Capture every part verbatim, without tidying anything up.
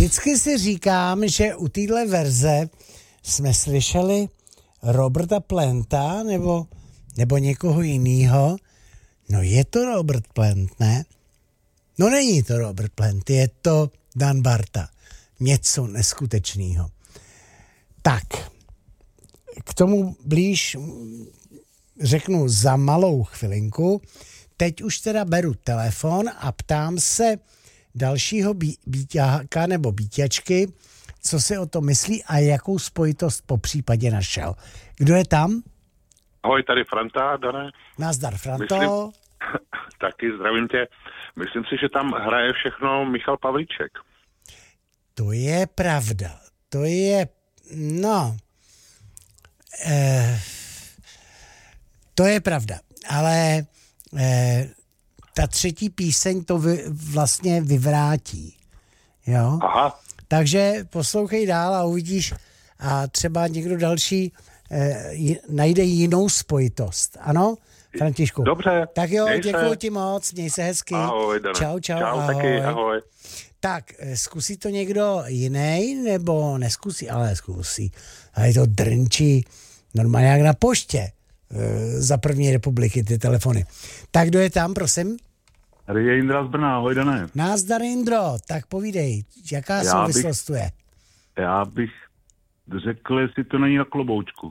vždycky si říkám, že u téhle verze jsme slyšeli Roberta Planta nebo, nebo někoho jiného. No je to Robert Plant, ne? No není to Robert Plant, je to Dan Barta. Něco neskutečného. Tak, k tomu blíž řeknu za malou chvilinku. Teď už teda beru telefon a ptám se dalšího bí- býťáka nebo býťačky, co si o to myslí a jakou spojitost po případě našel. Kdo je tam? Ahoj, tady Franta, Dané. Nazdar, Franto. Myslím, taky zdravím tě. Myslím si, že tam hraje všechno Michal Pavlíček. To je pravda. To je, no, eh, to je pravda. Ale eh, ta třetí píseň to vy, vlastně vyvrátí. Jo? Aha. Takže poslouchej dál a uvidíš a třeba někdo další eh, j, najde jinou spojitost. Ano, Františku? Dobře. Tak jo, děkuji ti moc, měj se hezky. Ahoj, Dane. Čau, čau, čau ahoj. taky, ahoj. Tak, zkusí to někdo jiný, nebo neskusí, ale zkusí. A je to drnčí, normálně jak na poště za první republiky ty telefony. Tak kdo je tam, prosím? Tady je Indra z Brna, ahoj Dané. Názdar Indro, tak povídej, jaká Já souvislost bych, tu je? Já bych řekl, jestli to není na kloboučku.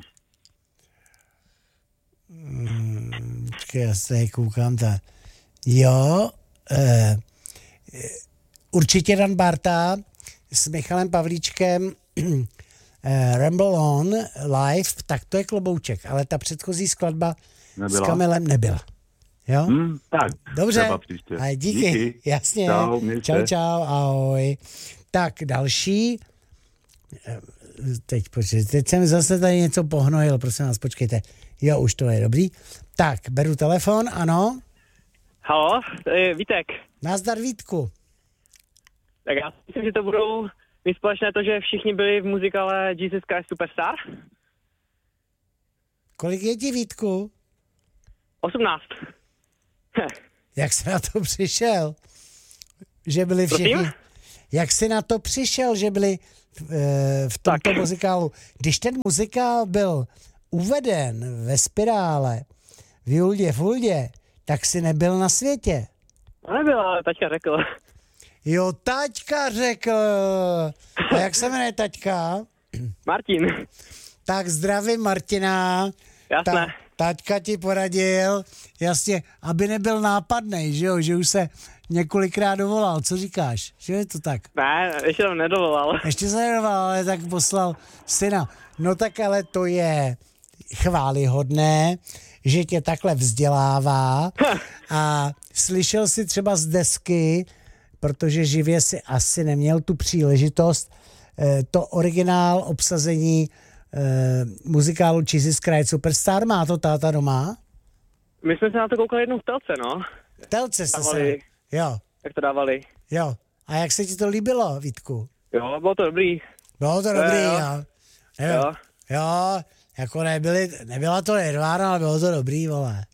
Hmm, počkej, já se koukám ta. Jo, eh, určitě Dan Barta s Michalem Pavlíčkem eh, Ramble On live, tak to je klobouček, ale ta předchozí skladba Nebyla. s Kamilem nebyla. Jo? Hmm, tak, dobře, příště. a díky, díky. jasně. Čau, čau, čau, ahoj. Tak, další. Teď, počkej, teď jsem zase tady něco pohnojil, prosím vás, počkejte. Jo, už to je dobrý. Tak, beru telefon, ano. Halo, to je Vítek. Nazdar, Vítku. Tak já si myslím, že to budou mít společné to, že všichni byli v muzikále Jesus Christ Superstar. Kolik je ti, Vítku? osmnáct. Jak jsi na to přišel? Že byli všichni... Prosím? Jak jsi na to přišel, že byli e, v tomto tak. muzikálu? Když ten muzikál byl uveden ve Spirále, v Juldě, v Huldě, tak jsi nebyl na světě. No nebyl, ale taťka řekl. Jo, taťka řekl. A jak se jmenuje taťka? Martin. Tak zdravím Martina. Jasné. Ta, taťka ti poradil, jasně, aby nebyl nápadnej, že jo, že už se několikrát dovolal. Co říkáš? Že je to tak? Ne, ještě to nedovolal. Ještě se nedovolal, ale tak poslal syna. No tak ale to je chválihodné, že tě takhle vzdělává a slyšel si třeba z desky, protože živě si asi neměl tu příležitost, to originál obsazení eh, muzikálu Jesus Christ Superstar, má to táta doma? My jsme se na to koukali jednou v telce, no. V telce jste se... Jo. Jak to dávali. Jo. A jak se ti to líbilo, Vítku? Jo, bylo to dobrý. Bylo to dobrý, jo. jo. Jo. jo. Jo, jako nebyli, nebyla to Nirvana, ale bylo to dobrý, vole.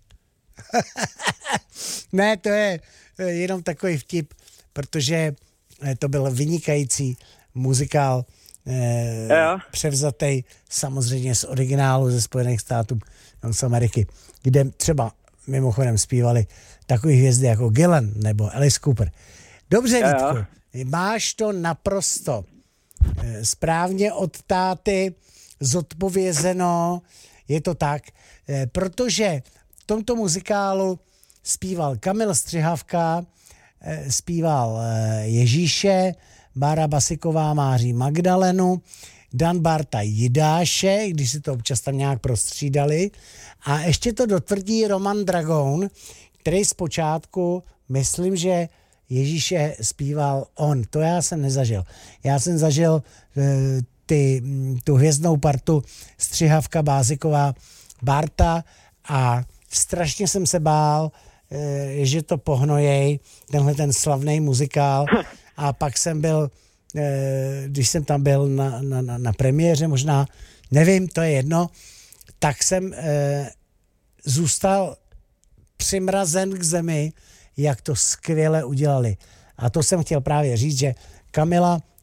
Ne, to je jenom takový vtip, protože to byl vynikající muzikál eh, převzatý samozřejmě z originálu ze Spojených států z Ameriky, kde třeba mimochodem zpívali takový hvězdy jako Gillan nebo Alice Cooper. Dobře, Vítku, máš to naprosto eh, správně od táty zodpovězeno, je to tak, eh, protože v tomto muzikálu zpíval Kamil Střihavka, eh, zpíval eh, Ježíše, Bára Basiková Máří Magdalenu, Dan Barta Jidáše, když si to občas tam nějak prostřídali. A ještě to dotvrdí Roman Dragoun, který zpočátku, myslím, že Ježíše zpíval on. To já jsem nezažil. Já jsem zažil e, ty, tu hvězdnou partu Střihavka, Báziková, Barta a strašně jsem se bál, e, že to pohnojej, tenhle ten slavný muzikál. A pak jsem byl, e, když jsem tam byl na, na, na, na premiéře, možná, nevím, to je jedno, tak jsem e, zůstal přimrazen k zemi, jak to skvěle udělali. A to jsem chtěl právě říct, že Kamila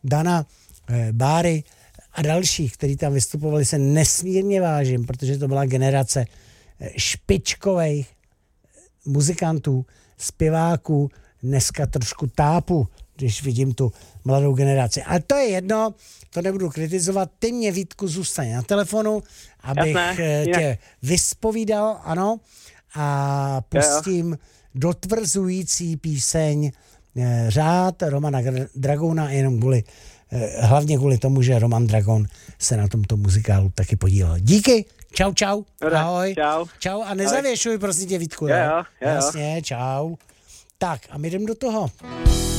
Dana Báry a dalších, kteří tam vystupovali, se nesmírně vážím, protože to byla generace špičkových muzikantů, zpěváků, dneska trošku tápu, když vidím tu mladou generaci. Ale to je jedno, to nebudu kritizovat. Ty mě, Vítku, zůstaň na telefonu, abych Jasné, tě jinak. vyspovídal, ano, a pustím jo. dotvrzující píseň Řád Romana Dragona, jenom kvůli, hlavně kvůli tomu, že Roman Dragon se na tomto muzikálu taky podílel. Díky, čau, čau, ahoj. Čau. Čau a nezavěšuj, prosím tě, Vítku. Jo, jo, jo. Jasně, čau. Tak a my jdem do toho.